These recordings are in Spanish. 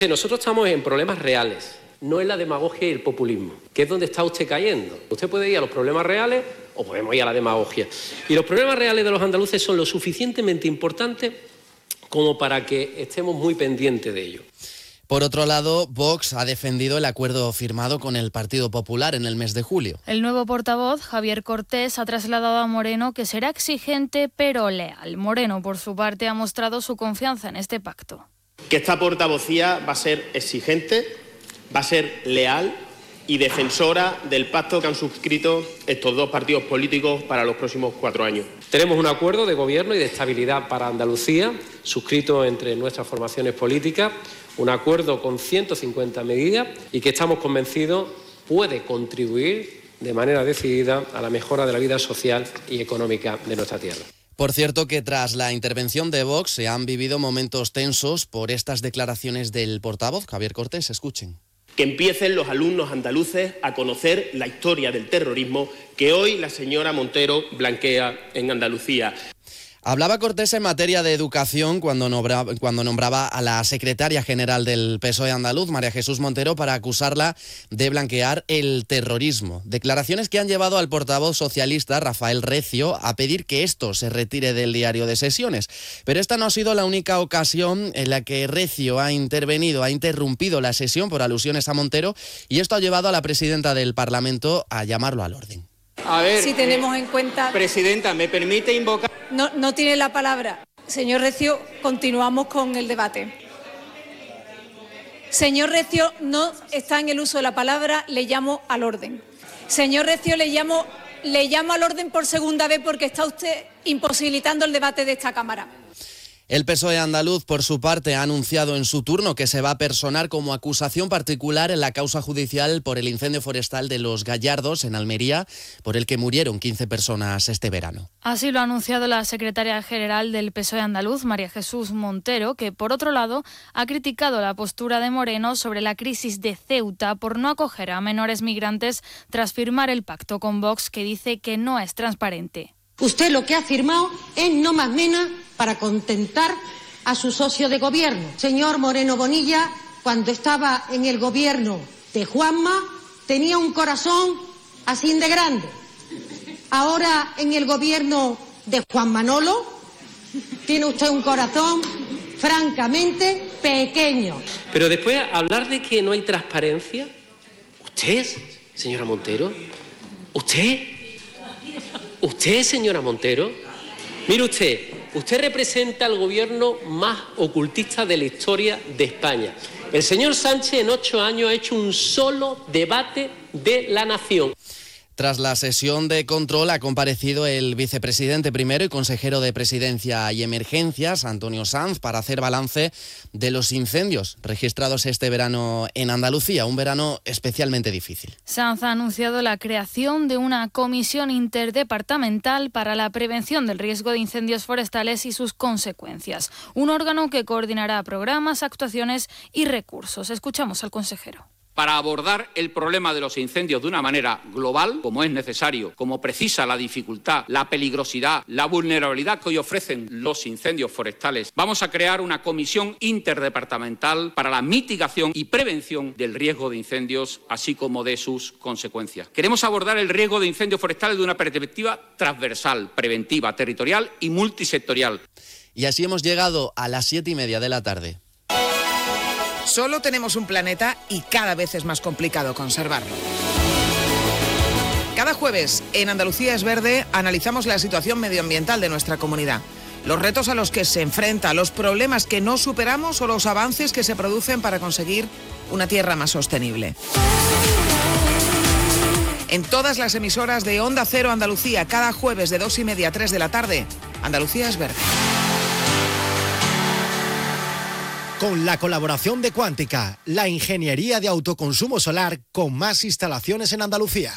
Nosotros estamos en problemas reales, no en la demagogia y el populismo, que es donde está usted cayendo. Usted puede ir a los problemas reales o podemos ir a la demagogia. Y los problemas reales de los andaluces son lo suficientemente importantes como para que estemos muy pendientes de ello. Por otro lado, Vox ha defendido el acuerdo firmado con el Partido Popular en el mes de julio. El nuevo portavoz, Javier Cortés, ha trasladado a Moreno que será exigente pero leal. Moreno, por su parte, ha mostrado su confianza en este pacto. Que esta portavocía va a ser exigente, va a ser leal y defensora del pacto que han suscrito estos dos partidos políticos para los próximos 4 años. Tenemos un acuerdo de gobierno y de estabilidad para Andalucía, suscrito entre nuestras formaciones políticas, un acuerdo con 150 medidas y que estamos convencidos puede contribuir de manera decidida a la mejora de la vida social y económica de nuestra tierra. Por cierto que tras la intervención de Vox se han vivido momentos tensos por estas declaraciones del portavoz, Javier Cortés. Escuchen. Que empiecen los alumnos andaluces a conocer la historia del terrorismo que hoy la señora Montero blanquea en Andalucía. Hablaba Cortés en materia de educación cuando nombraba a la secretaria general del PSOE andaluz, María Jesús Montero, para acusarla de blanquear el terrorismo. Declaraciones que han llevado al portavoz socialista, Rafael Recio, a pedir que esto se retire del diario de sesiones. Pero esta no ha sido la única ocasión en la que Recio ha interrumpido la sesión por alusiones a Montero, y esto ha llevado a la presidenta del Parlamento a llamarlo al orden. A ver, si tenemos en cuenta... Presidenta, ¿me permite invocar...? No tiene la palabra. Señor Recio, continuamos con el debate. Señor Recio, no está en el uso de la palabra, le llamo al orden. Señor Recio, le llamo al orden por segunda vez porque está usted imposibilitando el debate de esta Cámara. El PSOE andaluz, por su parte, ha anunciado en su turno que se va a personar como acusación particular en la causa judicial por el incendio forestal de Los Gallardos, en Almería, por el que murieron 15 personas este verano. Así lo ha anunciado la secretaria general del PSOE andaluz, María Jesús Montero, que, por otro lado, ha criticado la postura de Moreno sobre la crisis de Ceuta por no acoger a menores migrantes tras firmar el pacto con Vox, que dice que no es transparente. Usted lo que ha firmado es no más mena para contentar a su socio de gobierno. Señor Moreno Bonilla, cuando estaba en el gobierno de Juanma, tenía un corazón así de grande. Ahora, en el gobierno de Juan Manolo, tiene usted un corazón francamente pequeño. Pero después, hablar de que no hay transparencia, ¿usted, señora Montero? ¿Usted, señora Montero? Mire usted representa al gobierno más ocultista de la historia de España. El señor Sánchez en 8 años ha hecho un solo debate de la nación. Tras la sesión de control ha comparecido el vicepresidente primero y consejero de Presidencia y Emergencias, Antonio Sanz, para hacer balance de los incendios registrados este verano en Andalucía, un verano especialmente difícil. Sanz ha anunciado la creación de una comisión interdepartamental para la prevención del riesgo de incendios forestales y sus consecuencias, un órgano que coordinará programas, actuaciones y recursos. Escuchamos al consejero. Para abordar el problema de los incendios de una manera global, como es necesario, como precisa la dificultad, la peligrosidad, la vulnerabilidad que hoy ofrecen los incendios forestales, vamos a crear una comisión interdepartamental para la mitigación y prevención del riesgo de incendios, así como de sus consecuencias. Queremos abordar el riesgo de incendios forestales de una perspectiva transversal, preventiva, territorial y multisectorial. Y así hemos llegado a las 7:30 de la tarde. Solo tenemos un planeta y cada vez es más complicado conservarlo. Cada jueves en Andalucía es Verde analizamos la situación medioambiental de nuestra comunidad, los retos a los que se enfrenta, los problemas que no superamos o los avances que se producen para conseguir una tierra más sostenible. En todas las emisoras de Onda Cero Andalucía, cada jueves de 2:30 a 3 de la tarde, Andalucía es Verde. Con la colaboración de Cuántica, la ingeniería de autoconsumo solar con más instalaciones en Andalucía.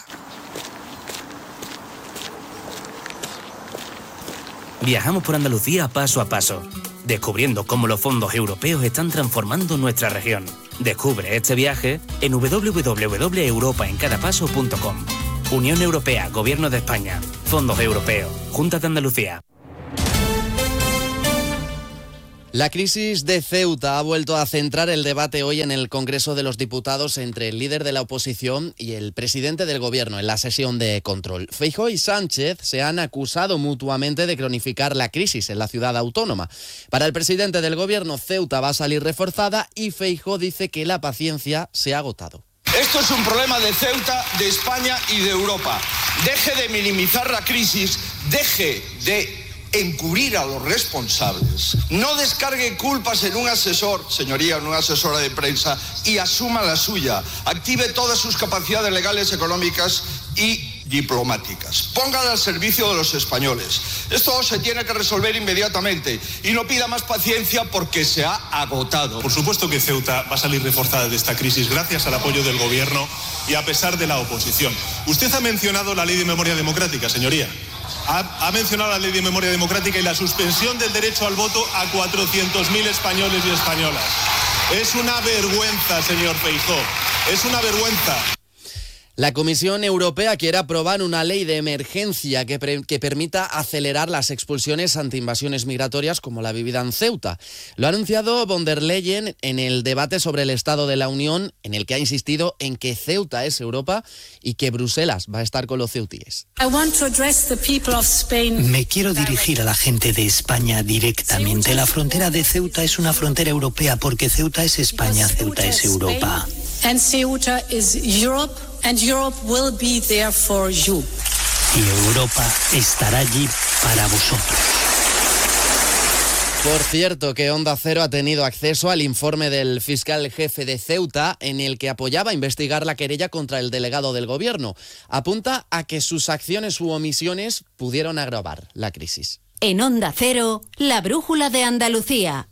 Viajamos por Andalucía paso a paso, descubriendo cómo los fondos europeos están transformando nuestra región. Descubre este viaje en www.europaencadapaso.com. Unión Europea, Gobierno de España, Fondos Europeos, Junta de Andalucía. La crisis de Ceuta ha vuelto a centrar el debate hoy en el Congreso de los Diputados entre el líder de la oposición y el presidente del Gobierno en la sesión de control. Feijóo y Sánchez se han acusado mutuamente de cronificar la crisis en la ciudad autónoma. Para el presidente del Gobierno, Ceuta va a salir reforzada y Feijóo dice que la paciencia se ha agotado. Esto es un problema de Ceuta, de España y de Europa. Deje de minimizar la crisis, deje de encubrir a los responsables, no descargue culpas en un asesor, señoría, en una asesora de prensa, y asuma la suya. Active todas sus capacidades legales, económicas y diplomáticas. Póngala al servicio de los españoles. Esto se tiene que resolver inmediatamente y no pida más paciencia porque se ha agotado. Por supuesto que Ceuta va a salir reforzada de esta crisis gracias al apoyo del Gobierno y a pesar de la oposición. Usted ha mencionado la Ley de Memoria Democrática, señoría. Ha mencionado la Ley de Memoria Democrática y la suspensión del derecho al voto a 400.000 españoles y españolas. Es una vergüenza, señor Feijóo. Es una vergüenza. La Comisión Europea quiere aprobar una ley de emergencia que permita acelerar las expulsiones ante invasiones migratorias como la vivida en Ceuta. Lo ha anunciado von der Leyen en el debate sobre el Estado de la Unión, en el que ha insistido en que Ceuta es Europa y que Bruselas va a estar con los ceutíes. Me quiero dirigir a la gente de España directamente. La frontera de Ceuta es una frontera europea porque Ceuta es España, Ceuta es Europa. And Ceuta is Europe, and Europe will be there for you. Y Europa estará allí para vosotros. Por cierto, que Onda Cero ha tenido acceso al informe del fiscal jefe de Ceuta en el que apoyaba investigar la querella contra el delegado del Gobierno. Apunta a que sus acciones u omisiones pudieron agravar la crisis. En Onda Cero, la brújula de Andalucía.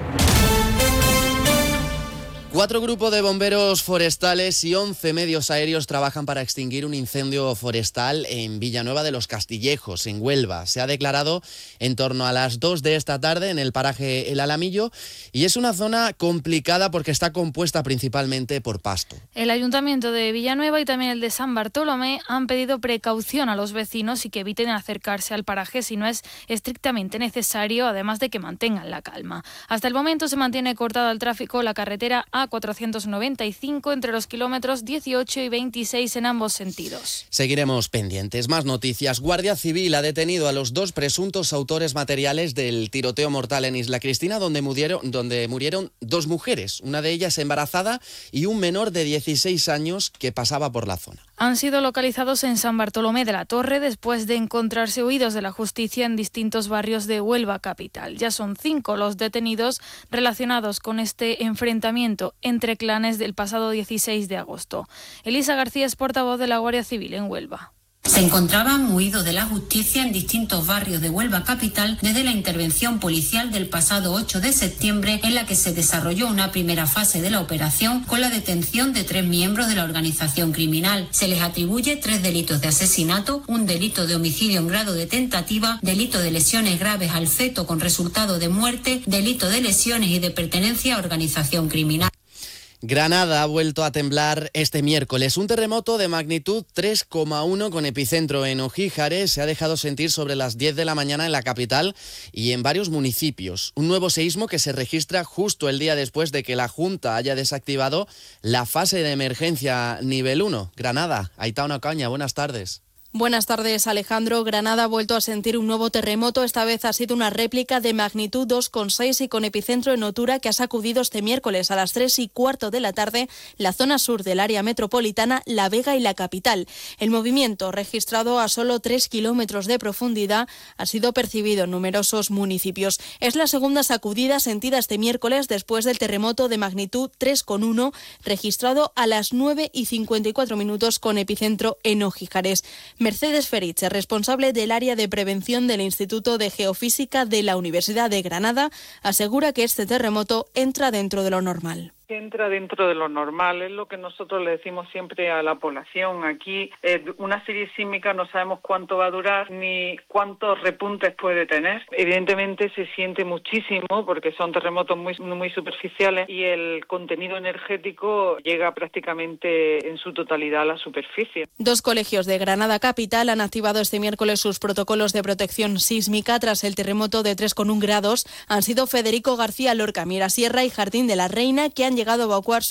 4 grupos de bomberos forestales y 11 medios aéreos trabajan para extinguir un incendio forestal en Villanueva de los Castillejos, en Huelva. Se ha declarado en torno a las 2 de esta tarde en el paraje El Alamillo y es una zona complicada porque está compuesta principalmente por pasto. El Ayuntamiento de Villanueva y también el de San Bartolomé han pedido precaución a los vecinos y que eviten acercarse al paraje si no es estrictamente necesario, además de que mantengan la calma. Hasta el momento se mantiene cortada el tráfico la carretera A495 entre los kilómetros 18 y 26 en ambos sentidos. Seguiremos pendientes. Más noticias. Guardia Civil ha detenido a los 2 presuntos autores materiales del tiroteo mortal en Isla Cristina, donde murieron 2 mujeres, una de ellas embarazada y un menor de 16 años que pasaba por la zona. Han sido localizados en San Bartolomé de la Torre después de encontrarse huidos de la justicia en distintos barrios de Huelva capital. Ya son 5 los detenidos relacionados con este enfrentamiento entre clanes del pasado 16 de agosto. Elisa García es portavoz de la Guardia Civil en Huelva. Se encontraban huidos de la justicia en distintos barrios de Huelva capital desde la intervención policial del pasado 8 de septiembre, en la que se desarrolló una primera fase de la operación con la detención de 3 miembros de la organización criminal. Se les atribuye 3 delitos de asesinato, un delito de homicidio en grado de tentativa, delito de lesiones graves al feto con resultado de muerte, delito de lesiones y de pertenencia a organización criminal. Granada ha vuelto a temblar este miércoles. Un terremoto de magnitud 3,1 con epicentro en Ojíjares se ha dejado sentir sobre las 10 de la mañana en la capital y en varios municipios. Un nuevo seísmo que se registra justo el día después de que la Junta haya desactivado la fase de emergencia nivel 1. Granada, Aitana Ocaña, buenas tardes. Buenas tardes, Alejandro. Granada ha vuelto a sentir un nuevo terremoto. Esta vez ha sido una réplica de magnitud 2,6 y con epicentro en Otura, que ha sacudido este miércoles a las 3:15 de la tarde la zona sur del área metropolitana, La Vega y la capital. El movimiento, registrado a solo 3 kilómetros de profundidad, ha sido percibido en numerosos municipios. Es la segunda sacudida sentida este miércoles después del terremoto de magnitud 3,1 registrado a las 9:54 con epicentro en Ojíjares. Mercedes Feritz, responsable del área de prevención del Instituto de Geofísica de la Universidad de Granada, asegura que este terremoto entra dentro de lo normal. Que entra dentro de lo normal, es lo que nosotros le decimos siempre a la población. Aquí una serie sísmica no sabemos cuánto va a durar ni cuántos repuntes puede tener. Evidentemente se siente muchísimo porque son terremotos muy superficiales y el contenido energético llega prácticamente en su totalidad a la superficie. 2 colegios de Granada capital han activado este miércoles sus protocolos de protección sísmica tras el terremoto de 3,1 grados. Han sido Federico García Lorca, Mirasierra y Jardín de la Reina, que han llegado a evacuar sus